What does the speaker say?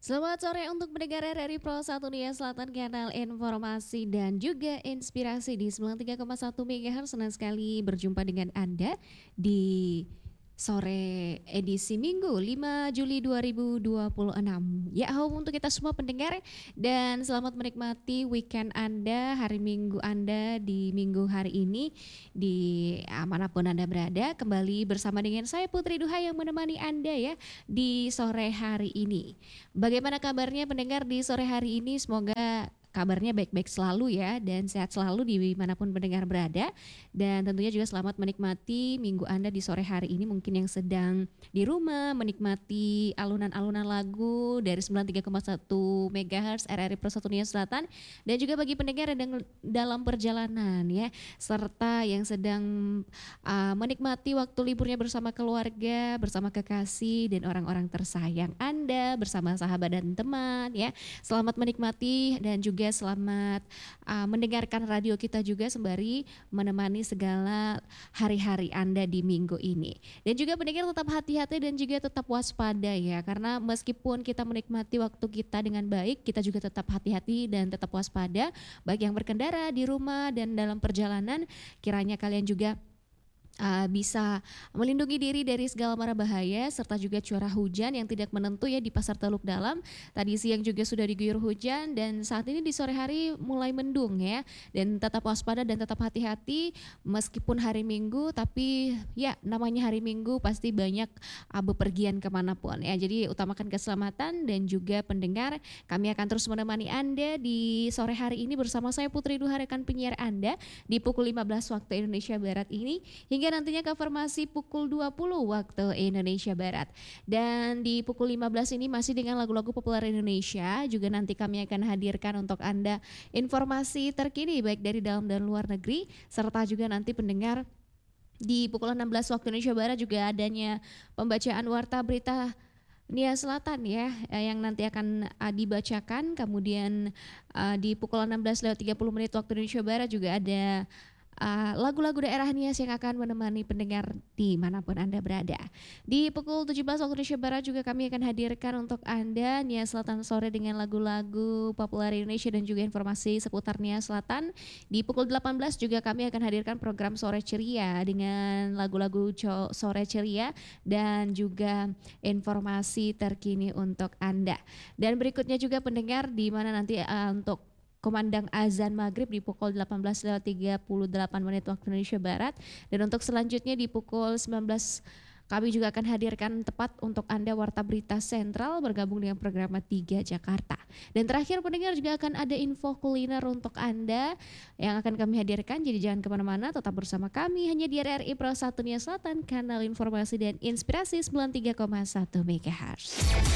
Selamat sore untuk pendengar dari Pro 1 Nia Selatan, kanal informasi dan juga inspirasi di 93,1 MHz. Senang sekali berjumpa dengan Anda di sore edisi Minggu 5 Juli 2026. Ya, halo untuk kita semua pendengar, dan selamat menikmati weekend Anda, hari Minggu Anda di minggu hari ini, di manapun Anda berada. Kembali bersama dengan saya Putri Duha yang menemani Anda ya di sore hari ini. Bagaimana kabarnya pendengar di sore hari ini? Semoga kabarnya baik-baik selalu ya, dan sehat selalu dimanapun pendengar berada. Dan tentunya juga selamat menikmati minggu Anda di sore hari ini. Mungkin yang sedang di rumah menikmati alunan-alunan lagu dari 93,1 MHz RRI Persatuan Selatan. Dan juga bagi pendengar yang dalam perjalanan ya, serta yang sedang menikmati waktu liburnya bersama keluarga, bersama kekasih dan orang-orang tersayang Anda, bersama sahabat dan teman ya. Selamat menikmati dan juga selamat mendengarkan radio kita juga sembari menemani segala hari-hari Anda di minggu ini. Dan juga pendengar tetap hati-hati dan juga tetap waspada ya, karena meskipun kita menikmati waktu kita dengan baik, kita juga tetap hati-hati dan tetap waspada, baik yang berkendara di rumah dan dalam perjalanan. Kiranya kalian juga bisa melindungi diri dari segala mara bahaya, serta juga curah hujan yang tidak menentu ya di Pasar Teluk Dalam. Tadi siang juga sudah diguyur hujan, dan saat ini di sore hari mulai mendung ya. Dan tetap waspada dan tetap hati-hati meskipun hari Minggu, tapi ya namanya hari Minggu pasti banyak bepergian kemanapun ya. Jadi utamakan keselamatan. Dan juga pendengar, kami akan terus menemani Anda di sore hari ini bersama saya Putri Duha, rekan penyiar Anda, di pukul 15 waktu Indonesia Barat ini hingga nantinya konfirmasi pukul 20 waktu Indonesia Barat. Dan di pukul 15 ini masih dengan lagu-lagu populer Indonesia. Juga nanti kami akan hadirkan untuk Anda informasi terkini baik dari dalam dan luar negeri, serta juga nanti pendengar di pukul 16 waktu Indonesia Barat juga adanya pembacaan warta berita Nia Selatan ya, yang nanti akan dibacakan. Kemudian di pukul 16:30 waktu Indonesia Barat juga ada lagu-lagu daerah Nias yang akan menemani pendengar dimanapun Anda berada. Di pukul 17 waktu Indonesia Barat juga kami akan hadirkan untuk Anda Nias Selatan sore dengan lagu-lagu populer Indonesia dan juga informasi seputar Nias Selatan. Di pukul 18 juga kami akan hadirkan program Sore Ceria dengan lagu-lagu Sore Ceria dan juga informasi terkini untuk Anda. Dan berikutnya juga pendengar, di mana nanti untuk kumandang azan maghrib di pukul 18:38 waktu Indonesia Barat. Dan untuk selanjutnya di pukul 19 kami juga akan hadirkan tepat untuk Anda Warta Berita Sentral bergabung dengan program 3 Jakarta. Dan terakhir pendengar, juga akan ada info kuliner untuk Anda yang akan kami hadirkan. Jadi jangan kemana-mana, tetap bersama kami hanya di RRI Pro 1 Nia Selatan, kanal informasi dan inspirasi 93,1 MHz.